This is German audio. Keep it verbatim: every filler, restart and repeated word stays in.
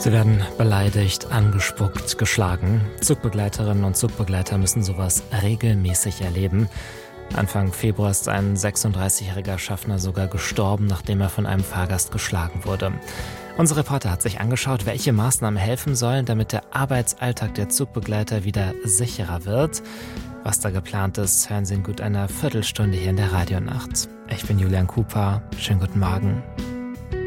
Sie werden beleidigt, angespuckt, geschlagen. Zugbegleiterinnen und Zugbegleiter müssen sowas regelmäßig erleben. Anfang Februar ist ein sechsunddreißigjähriger Schaffner sogar gestorben, nachdem er von einem Fahrgast geschlagen wurde. Unser Reporter hat sich angeschaut, welche Maßnahmen helfen sollen, damit der Arbeitsalltag der Zugbegleiter wieder sicherer wird. Was da geplant ist, hören Sie in gut einer Viertelstunde hier in der Radionacht. Ich bin Julian Cooper. Schönen guten Morgen.